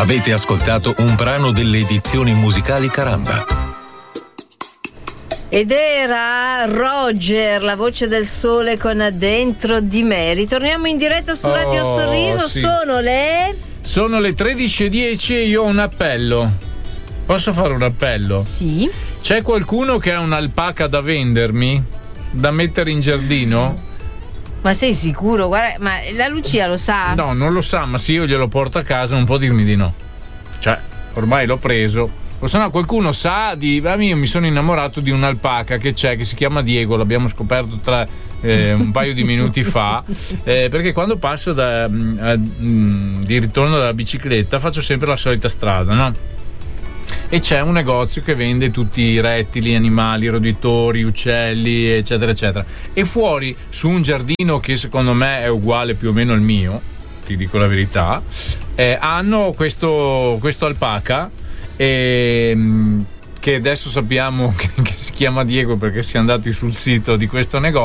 Avete ascoltato un brano delle edizioni musicali Caramba. Ed era Roger, la voce del sole con Dentro di me. Ritorniamo in diretta su Radio Sorriso. Sì. Sono le 13:10 e io ho un appello. Posso fare un appello? Sì. C'è qualcuno che ha un'alpaca da vendermi? Da mettere in giardino? Ma sei sicuro? Guarda, ma la Lucia lo sa? No, non lo sa, ma se io glielo porto a casa non può dirmi di no. Cioè, ormai l'ho preso. O se no qualcuno sa di... io mi sono innamorato di un'alpaca che c'è, che si chiama Diego, l'abbiamo scoperto tra un paio di minuti fa, perché quando passo di ritorno dalla bicicletta faccio sempre la solita strada, no? E c'è un negozio che vende tutti i rettili, animali, roditori, uccelli, eccetera eccetera, e fuori su un giardino che secondo me è uguale più o meno al mio, ti dico la verità, hanno questo alpaca che adesso sappiamo che si chiama Diego perché si è andati sul sito di questo negozio.